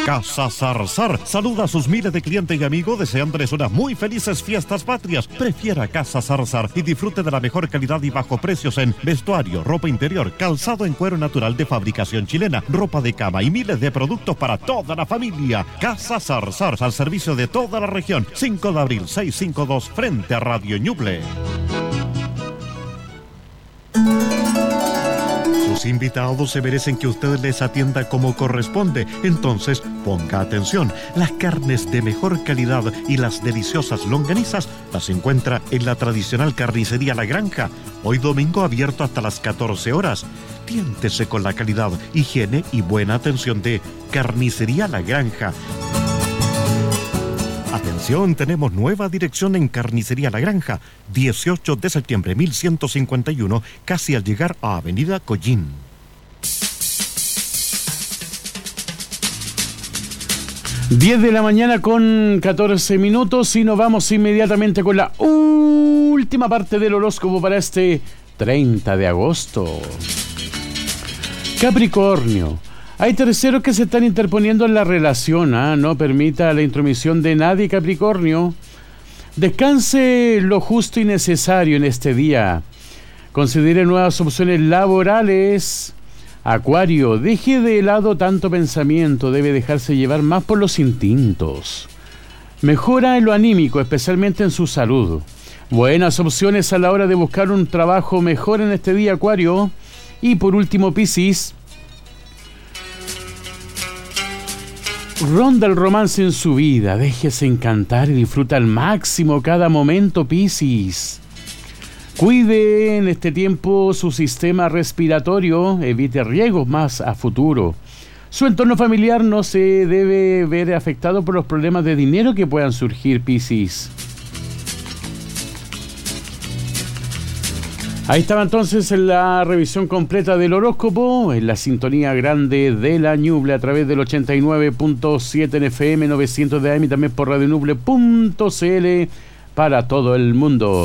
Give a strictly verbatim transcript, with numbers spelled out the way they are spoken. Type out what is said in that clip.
Casa Zarzar saluda a sus miles de clientes y amigos deseándoles unas muy felices fiestas patrias. Prefiera Casa Zarzar y disfrute de la mejor calidad y bajo precios en vestuario, ropa interior, calzado en cuero natural de fabricación chilena, ropa de cama y miles de productos para toda la familia. Casa Zarzar, al servicio de toda la región. cinco de abril, seiscientos cincuenta y dos, frente a Radio Ñuble. Sus invitados se merecen que usted les atienda como corresponde. Entonces, ponga atención. Las carnes de mejor calidad y las deliciosas longanizas las encuentra en la tradicional carnicería La Granja. Hoy domingo abierto hasta las catorce horas. Tiéntese con la calidad, higiene y buena atención de Carnicería La Granja. Atención, tenemos nueva dirección en Carnicería La Granja, dieciocho de septiembre mil ciento cincuenta y uno, casi al llegar a Avenida Collín. diez de la mañana con catorce minutos y nos vamos inmediatamente con la última parte del horóscopo para este treinta de agosto. Capricornio. Hay terceros que se están interponiendo en la relación, ¿eh? No permita la intromisión de nadie, Capricornio. Descanse lo justo y necesario en este día. Considere nuevas opciones laborales. Acuario, deje de lado tanto pensamiento, debe dejarse llevar más por los instintos. Mejora en lo anímico, especialmente en su salud. Buenas opciones a la hora de buscar un trabajo mejor en este día, Acuario. Y por último, Piscis. Ronda el romance en su vida, déjese encantar y disfruta al máximo cada momento, Piscis. Cuide en este tiempo su sistema respiratorio, evite riesgos más a futuro. Su entorno familiar no se debe ver afectado por los problemas de dinero que puedan surgir, Piscis. Ahí estaba entonces la revisión completa del horóscopo en la sintonía grande de la Ñuble a través del ochenta y nueve punto siete en F M, novecientos de A M y también por radio ñuble punto c l para todo el mundo.